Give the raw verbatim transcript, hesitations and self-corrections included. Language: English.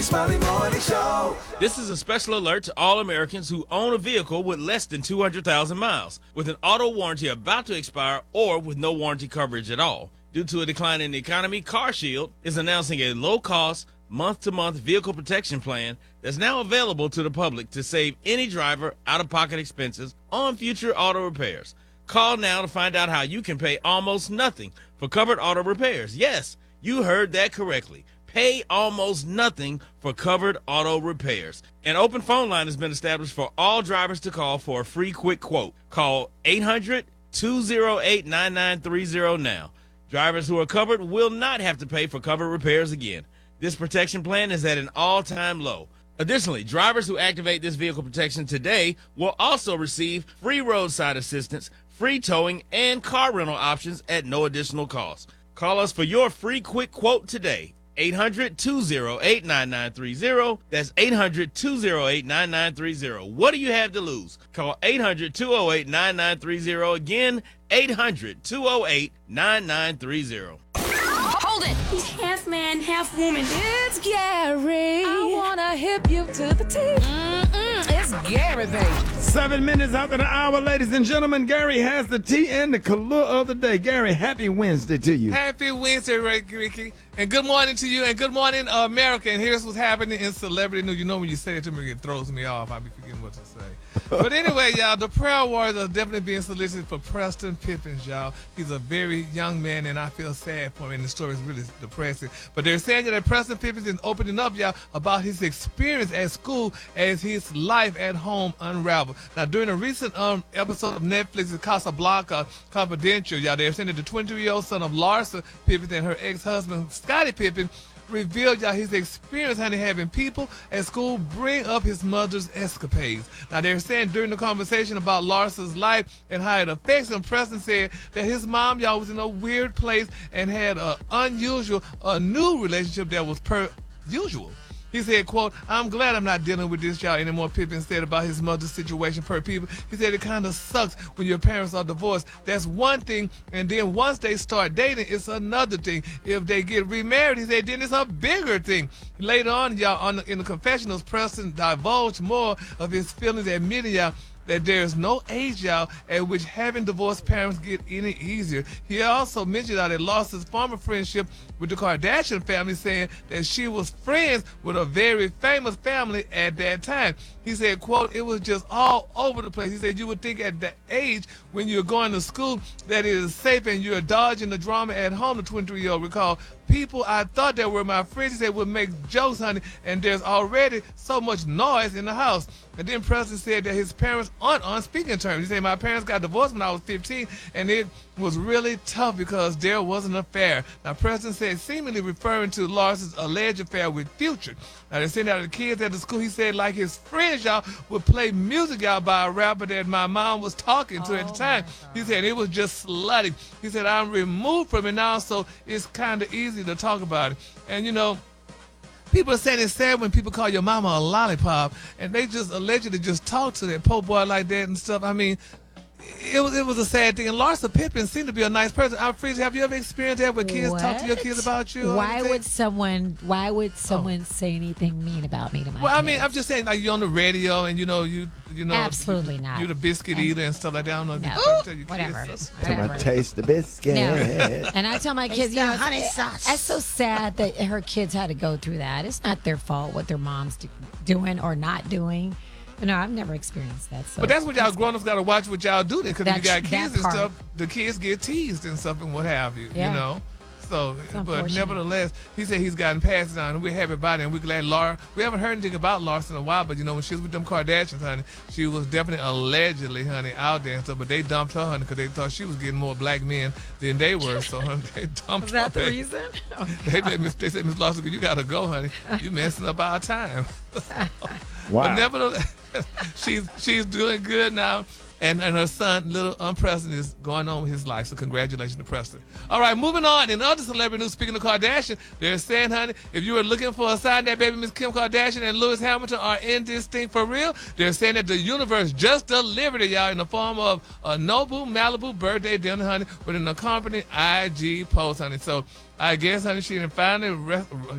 Smiley Morning Show. This is a special alert to all Americans who own a vehicle with less than two hundred thousand miles, with an auto warranty about to expire or with no warranty coverage at all. Due to a decline in the economy, CarShield is announcing a low-cost, month-to-month vehicle protection plan that's now available to the public to save any driver out-of-pocket expenses on future auto repairs. Call now to find out how you can pay almost nothing for covered auto repairs. Yes, you heard that correctly. Pay almost nothing for covered auto repairs. An open phone line has been established for all drivers to call for a free quick quote. Call eight hundred, two oh eight, nine nine three oh now. Drivers who are covered will not have to pay for covered repairs again. This protection plan is at an all-time low. Additionally, drivers who activate this vehicle protection today will also receive free roadside assistance, free towing, and car rental options at no additional cost. Call us for your free quick quote today. eight hundred, two oh eight, nine nine three oh. That's eight hundred, two oh eight, nine nine three oh. What do you have to lose? Call eight hundred, two oh eight, nine nine three oh. Again, eight hundred, two oh eight, nine nine three oh. Hold it! He's half man, half woman. It's Gary. I wanna hip you to the T. Mm-mm, it's Gary, baby. Seven minutes after the hour, ladies and gentlemen, Gary has the tea and the color of the day. Gary, happy Wednesday to you. Happy Wednesday, Ricky. And good morning to you, and good morning, America. And here's what's happening in celebrity news. You know when you say it to me, it throws me off. I be forgetting what to say. But anyway, y'all, the prayer warriors are definitely being solicited for Preston Pippins, y'all. He's a very young man, and I feel sad for him, and the story is really depressing. But they're saying that Preston Pippins is opening up, y'all, about his experience at school as his life at home unraveled. Now, during a recent um, episode of Netflix's Casablanca Confidential, y'all, they're saying that the twenty-two-year-old son of Larsa Pippins and her ex-husband, Scottie Pippen, revealed y'all his experience honey having people at school bring up his mother's escapades. Now they're saying during the conversation about Larsa's life and how it affects him, Preston said that his mom y'all was in a weird place and had an unusual, a new relationship that was per usual. He said, quote, I'm glad I'm not dealing with this, y'all, anymore, Pippen said about his mother's situation per people. He said it kind of sucks when your parents are divorced. That's one thing, and then once they start dating, it's another thing. If they get remarried, he said, then it's a bigger thing. Later on, y'all, on the, in the confessionals, Preston divulged more of his feelings, admitting, y'all, that there's no age, y'all, at which having divorced parents get any easier. He also mentioned that he lost his former friendship with the Kardashian family, saying that she was friends with a very famous family at that time. He said, quote, it was just all over the place. He said, you would think at that age when you're going to school that it is safe and you're dodging the drama at home, the twenty-three-year-old recalled. People I thought that were my friends, he said, would make jokes, honey, and there's already so much noise in the house. And then Preston said that his parents aren't on speaking terms. He said, my parents got divorced when I was fifteen, and it was really tough because there was an affair. Now, Preston said, seemingly referring to Lars's alleged affair with Future. Now, they sent out the kids at the school. He said, like his friends, y'all, would play music, y'all, by a rapper that my mom was talking to oh at the time. He said, it was just slutty. He said, I'm removed from it now, so it's kind of easy to talk about it. And, you know, people are saying it's sad when people call your mama a lollipop, and they just allegedly just talk to that poor boy like that and stuff. I mean, it was it was a sad thing. And Larsa Pippen seemed to be a nice person. I'm free. Have you ever experienced that when kids what? talk to your kids about you? Why would someone Why would someone oh. say anything mean about me to my Well, kids? I mean, I'm just saying, like, you're on the radio and you know you you know absolutely you, not. You're the biscuit and, eater and stuff like that. I don't know if no. you tell your whatever. kids. whatever. Taste the biscuit. No. And I tell my kids, you know, honey it's, sauce. it's so sad that her kids had to go through that. It's not their fault what their mom's do, doing or not doing. No, I've never experienced that. So but that's what y'all grown-ups got to watch what y'all do then, because if you got That's- kids that and part. stuff, the kids get teased and stuff and what have you, Yeah. you know? So, but unfortunate. nevertheless, he said he's gotten past it on, and we're happy about it, and we're glad Laura, we haven't heard anything about Larsa in a while, but you know, when she was with them Kardashians, honey, she was definitely allegedly, honey, out there and stuff, but they dumped her, honey, because they thought she was getting more black men than they were, so honey, they dumped Is her. that the They- reason? Oh, They, they, they said, Miss Larsa, you got to go, honey. You messing up our time. Wow. But nevertheless, she's she's doing good now, and, and her son, little um, Preston, is going on with his life. So congratulations to Preston. All right, moving on. In other celebrity news, speaking of Kardashian, they're saying, honey, if you were looking for a sign that baby Miss Kim Kardashian and Lewis Hamilton are in this thing for real, they're saying that the universe just delivered it, y'all, in the form of a Nobu Malibu birthday dinner, honey, with an accompanying I G post, honey. So I guess, honey, she done finally re-